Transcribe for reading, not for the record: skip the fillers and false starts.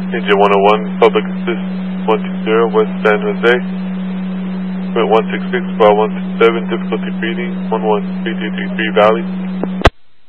Engine 101, Public Assist 120, West San Jose. Equipment 166, bar 167, difficulty reading 113233 Valley.